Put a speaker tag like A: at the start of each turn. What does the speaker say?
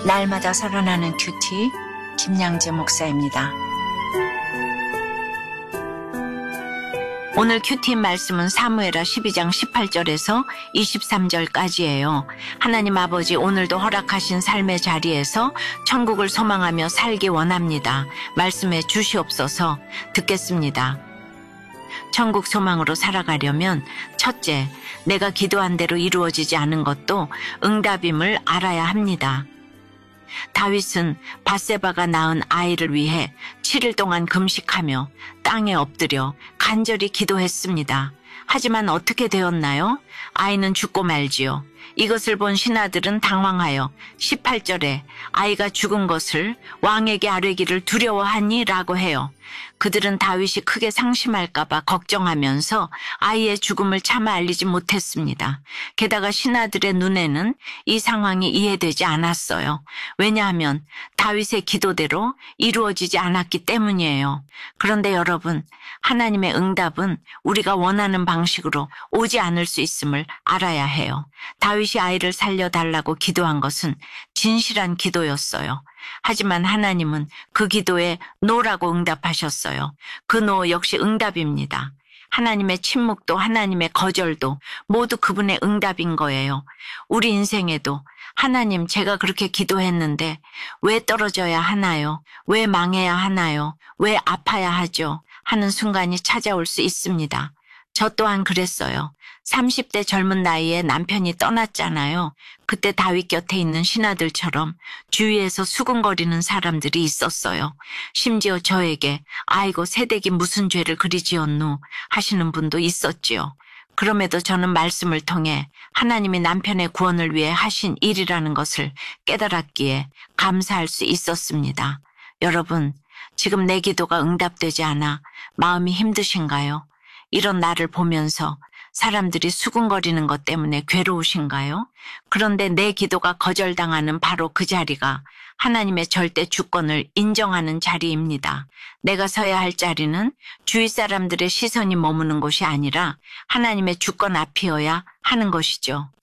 A: 날마다 살아나는 큐티 김양재 목사입니다. 오늘 큐티 말씀은 사무엘하 12장 18절에서 23절까지예요. 하나님 아버지, 오늘도 허락하신 삶의 자리에서 천국을 소망하며 살기 원합니다. 말씀해 주시옵소서. 듣겠습니다. 천국 소망으로 살아가려면 첫째, 내가 기도한 대로 이루어지지 않은 것도 응답임을 알아야 합니다. 다윗은 밧세바가 낳은 아이를 위해 7일 동안 금식하며 땅에 엎드려 간절히 기도했습니다. 하지만 어떻게 되었나요? 아이는 죽고 말지요. 이것을 본 신하들은 당황하여 18절에 아이가 죽은 것을 왕에게 아뢰기를 두려워하니 라고 해요. 그들은 다윗이 크게 상심할까 봐 걱정하면서 아이의 죽음을 차마 알리지 못했습니다. 게다가 신하들의 눈에는 이 상황이 이해되지 않았어요. 왜냐하면 다윗의 기도대로 이루어지지 않았기 때문이에요. 그런데 여러분, 하나님의 응답은 우리가 원하는 방식으로 오지 않을 수 있음을 알아야 해요. 다윗이 아이를 살려달라고 기도한 것은 진실한 기도였어요. 하지만 하나님은 그 기도에 노라고 응답하셨어요. 그 노 역시 응답입니다. 하나님의 침묵도 하나님의 거절도 모두 그분의 응답인 거예요. 우리 인생에도 하나님, 제가 그렇게 기도했는데 왜 떨어져야 하나요? 왜 망해야 하나요? 왜 아파야 하죠? 하는 순간이 찾아올 수 있습니다. 저 또한 그랬어요. 30대 젊은 나이에 남편이 떠났잖아요. 그때 다윗 곁에 있는 신하들처럼 주위에서 수군거리는 사람들이 있었어요. 심지어 저에게 아이고 새댁이 무슨 죄를 그리 지었노 하시는 분도 있었지요. 그럼에도 저는 말씀을 통해 하나님이 남편의 구원을 위해 하신 일이라는 것을 깨달았기에 감사할 수 있었습니다. 여러분, 지금 내 기도가 응답되지 않아 마음이 힘드신가요? 이런 나를 보면서 사람들이 수군거리는 것 때문에 괴로우신가요? 그런데 내 기도가 거절당하는 바로 그 자리가 하나님의 절대 주권을 인정하는 자리입니다. 내가 서야 할 자리는 주위 사람들의 시선이 머무는 곳이 아니라 하나님의 주권 앞이어야 하는 것이죠.